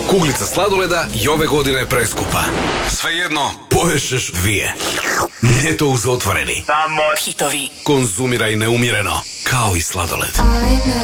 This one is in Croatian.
Kuglica sladoleda i ove godine je preskupa. Svejedno, poješeš 2. Ne to uz otvoreni. Samo hitovi. Konzumiraj neumjereno, kao i sladoled.